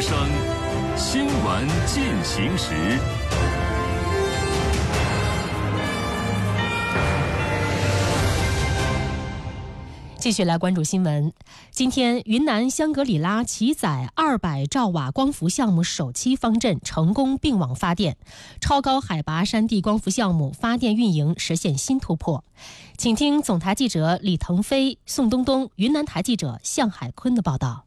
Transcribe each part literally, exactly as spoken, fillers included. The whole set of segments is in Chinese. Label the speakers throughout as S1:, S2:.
S1: 声，新闻进行时。
S2: 继续来关注新闻。今天，云南香格里拉骑载二百兆瓦光伏项目首期方阵成功并网发电，超高海拔山地光伏项目发电运营实现新突破。请听总台记者李腾飞、宋东东、云南台记者向海坤的报道。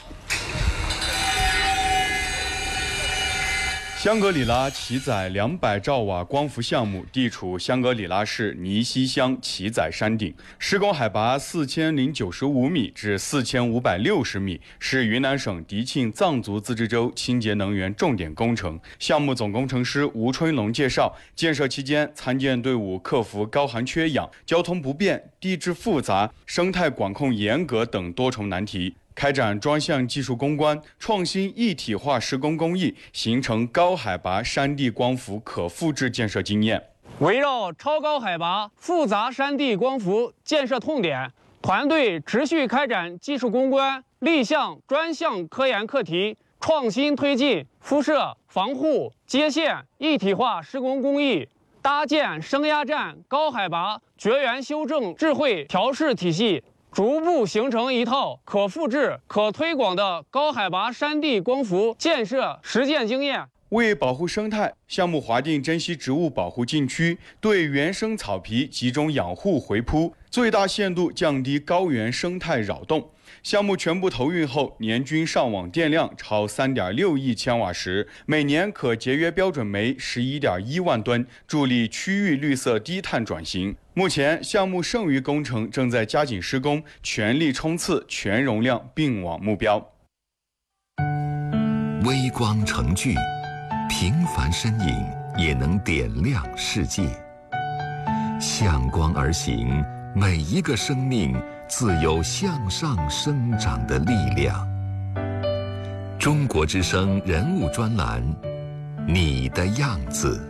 S3: 香格里拉骑载两百兆瓦光伏项目地处香格里拉市尼西乡骑载山顶，施工海拔四千零九十五米至四千五百六十米，是云南省迪庆藏族自治州清洁能源重点工程。项目总工程师吴春龙介绍，建设期间，参建队伍克服高寒缺氧、交通不便、地质复杂、生态管控严格等多重难题。开展专项技术攻关，创新一体化施工工艺，形成高海拔山地光伏可复制建设经验。
S4: 围绕超高海拔复杂山地光伏建设痛点，团队持续开展技术攻关，立项专项科研课题，创新推进辐射防护接线一体化施工工艺，搭建升压站高海拔绝缘修正智慧调试体系，逐步形成一套可复制、可推广的高海拔山地光伏建设实践经验。
S3: 为保护生态，项目划定珍稀植物保护禁区，对原生草皮集中养护回铺，最大限度降低高原生态扰动。项目全部投运后，年均上网电量超 三点六亿千瓦时，每年可节约标准煤 十一点一万吨，助力区域绿色低碳转型。目前，项目剩余工程正在加紧施工，全力冲刺全容量并网目标。
S5: 微光成炬，平凡身影也能点亮世界。向光而行，每一个生命自有向上生长的力量。中国之声人物专栏，你的样子。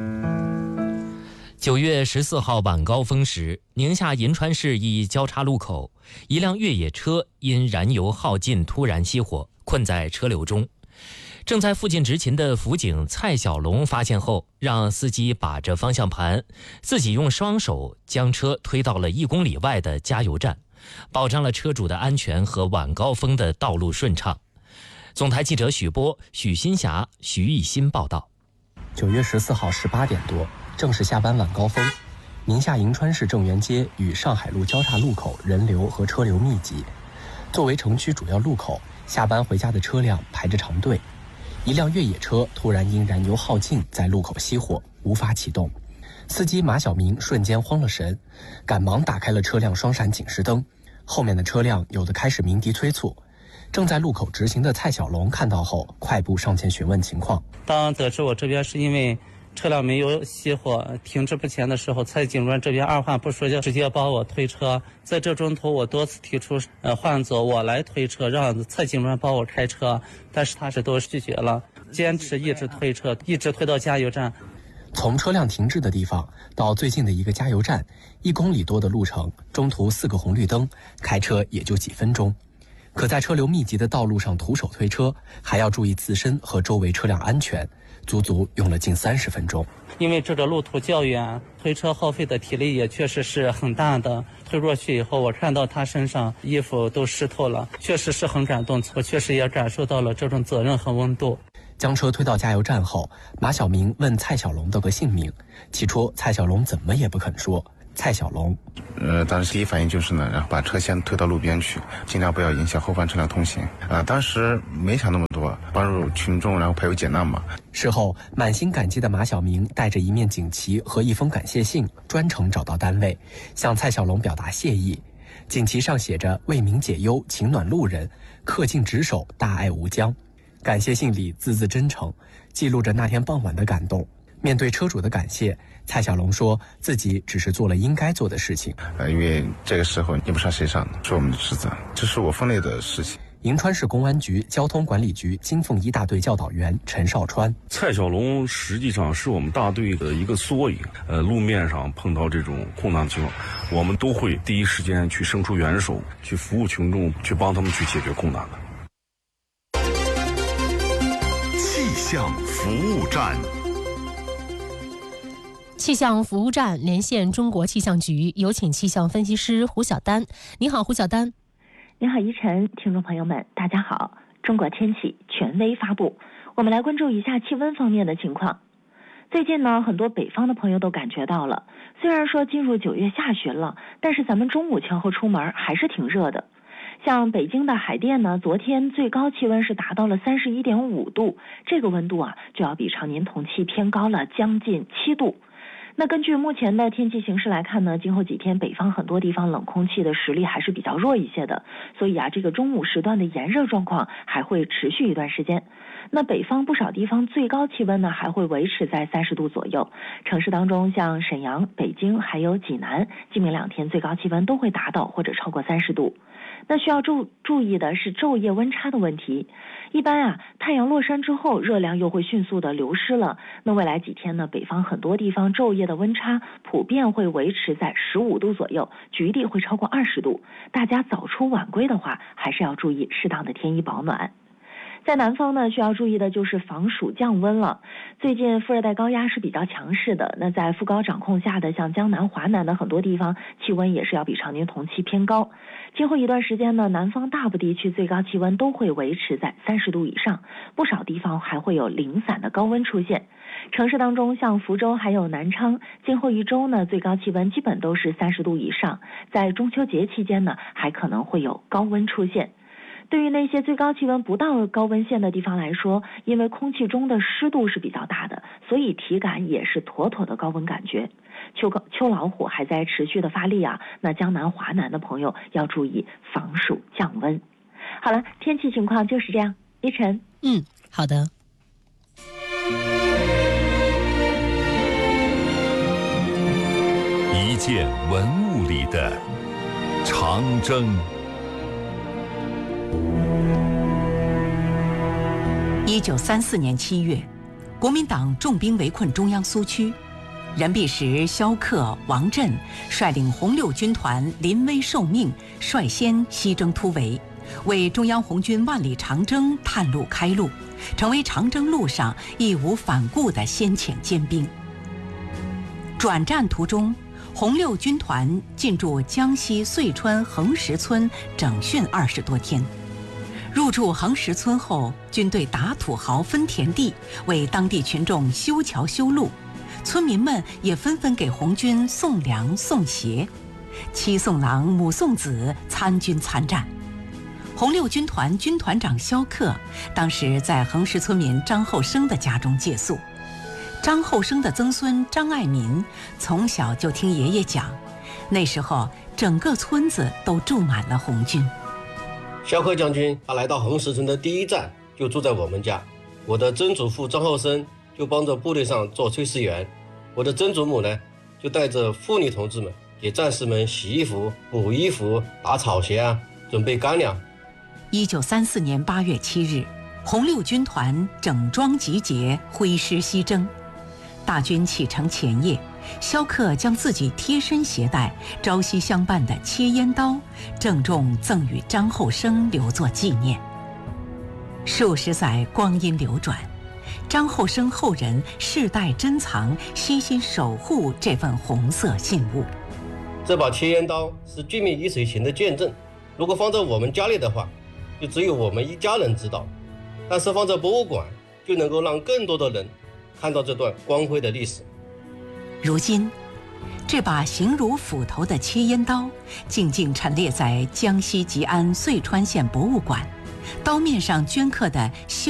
S6: 九月十四号晚高峰时，宁夏银川市一交叉路口，一辆越野车因燃油耗尽突然熄火，困在车流中。正在附近执勤的辅警蔡小龙发现后，让司机把着方向盘，自己用双手将车推到了一公里外的加油站，保障了车主的安全和晚高峰的道路顺畅。总台记者许波、许新霞、徐艺新报道。
S7: 九月十四号十八点多，正是下班晚高峰，宁夏银川市正源街与上海路交叉路口人流和车流密集。作为城区主要路口，下班回家的车辆排着长队。一辆越野车突然因燃油耗尽在路口熄火，无法启动。司机马小明瞬间慌了神，赶忙打开了车辆双闪警示灯。后面的车辆有的开始鸣笛催促。正在路口执行的蔡小龙看到后，快步上前询问情况。
S8: 当得知我这边是因为车辆没有熄火停滞不前的时候，蔡警官这边二话不说就直接帮我推车。在这中途我多次提出呃换走我来推车，让蔡警官帮我开车，但是他是都拒绝了，坚持一直推车，一直推到加油站。
S7: 从车辆停滞的地方到最近的一个加油站，一公里多的路程，中途四个红绿灯，开车也就几分钟。可在车流密集的道路上徒手推车，还要注意自身和周围车辆安全，足足用了近三十分钟。
S8: 因为这个路途较远，推车耗费的体力也确实是很大的。推过去以后，我看到他身上衣服都湿透了，确实是很感动，我确实也感受到了这种责任和温度。
S7: 将车推到加油站后，马小明问蔡小龙的个姓名，起初蔡小龙怎么也不肯说。蔡小龙，
S9: 呃，当时第一反应就是呢，然后把车先推到路边去，尽量不要影响后方车辆通行。啊、呃，当时没想那么多，帮助群众，然后排忧解难嘛。
S7: 事后，满心感激的马小明带着一面锦旗和一封感谢信，专程找到单位，向蔡小龙表达谢意。锦旗上写着“为民解忧，情暖路人，恪尽职守，大爱无疆”。感谢信里字字真诚，记录着那天傍晚的感动。面对车主的感谢，蔡小龙说自己只是做了应该做的事情。
S9: 呃，因为这个时候你不上谁上，是我们的职责，这是我分内的事情。
S7: 银川市公安局交通管理局金凤一大队教导员陈少川，
S10: 蔡小龙实际上是我们大队的一个缩影。呃，路面上碰到这种困难情况，我们都会第一时间去伸出援手，去服务群众，去帮他们去解决困难的。
S5: 象服务站。
S2: 气象服务站连线中国气象局，有请气象分析师胡晓丹。你好，胡晓丹。
S11: 你好，依晨，听众朋友们，大家好。中国天气权威发布，我们来关注一下气温方面的情况。最近呢，很多北方的朋友都感觉到了，虽然说进入九月下旬了，但是咱们中午前后出门还是挺热的。像北京的海淀呢，昨天最高气温是达到了三十一点五度，这个温度啊，就要比常年同期偏高了将近七度。那根据目前的天气形势来看呢，今后几天北方很多地方冷空气的实力还是比较弱一些的，所以啊，这个中午时段的炎热状况还会持续一段时间。那北方不少地方最高气温呢还会维持在三十度左右，城市当中像沈阳、北京还有济南，今明两天最高气温都会达到或者超过三十度。那需要注注意的是昼夜温差的问题。一般啊，太阳落山之后，热量又会迅速的流失了。那未来几天呢，北方很多地方昼夜的温差普遍会维持在十五度左右，局地会超过二十度。大家早出晚归的话，还是要注意适当的添衣保暖。在南方呢，需要注意的就是防暑降温了。最近副热带高压是比较强势的，那在副高掌控下的像江南、华南的很多地方，气温也是要比常年同期偏高。今后一段时间呢，南方大部地区最高气温都会维持在三十度以上，不少地方还会有零散的高温出现。城市当中，像福州还有南昌，今后一周呢，最高气温基本都是三十度以上，在中秋节期间呢，还可能会有高温出现。对于那些最高气温不到高温线的地方来说，因为空气中的湿度是比较大的，所以体感也是妥妥的高温感觉。秋高秋老虎还在持续的发力啊，那江南、华南的朋友要注意防暑降温。好了，天气情况就是这样。依晨，
S2: 嗯，好的。
S5: 一件文物里的长征。
S12: 一九三四年七月，国民党重兵围困中央苏区，任弼时、萧克、王震率领红六军团临危受命，率先西征突围，为中央红军万里长征探路开路，成为长征路上义无反顾的先遣尖兵。转战途中，红六军团进驻江西遂川横石村整训二十多天。入驻横石村后，军队打土豪分田地，为当地群众修桥修路，村民们也纷纷给红军送粮送鞋，妻送郎母送子，参军参战。红六军团军团长萧克当时在横石村民张后生的家中借宿。张后生的曾孙张爱民从小就听爷爷讲，那时候整个村子都住满了红军。
S13: 萧克将军他来到横石村的第一站就住在我们家，我的曾祖父张后生就帮着部队上做炊事员，我的曾祖母呢就带着妇女同志们给战士们洗衣服、补衣服、打草鞋啊，准备干粮。
S12: 一九三四年八月七日，红六军团整装集结，挥师西征。大军启程前夜，萧克将自己贴身携带、朝夕相伴的切烟刀郑重赠与张后生，留作纪念。数十载光阴流转，张后生后人世代珍藏、悉心守护这份红色信物。
S13: 这把切烟刀是军民一水行的见证，如果放在我们家里的话，就只有我们一家人知道，但是放在博物馆，就能够让更多的人看到这段光辉的历史。
S12: 如今，这把形如斧头的切烟刀静静陈列在江西吉安遂川县博物馆，刀面上镌刻的